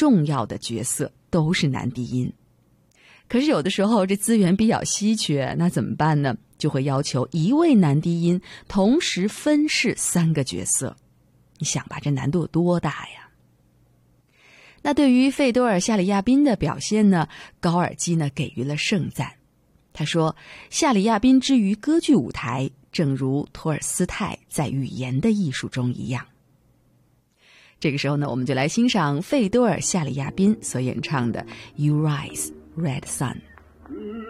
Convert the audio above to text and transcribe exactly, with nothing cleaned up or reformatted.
重要的角色都是男低音。可是有的时候这资源比较稀缺，那怎么办呢？就会要求一位男低音同时分饰三个角色。你想吧，这难度有多大呀？那对于费多尔·夏里亚宾的表现呢，高尔基呢给予了盛赞。他说，夏里亚宾之于歌剧舞台，正如托尔斯泰在语言的艺术中一样。这个时候呢，我们就来欣赏费多尔·夏里亚宾所演唱的《You Rise, Red Sun》。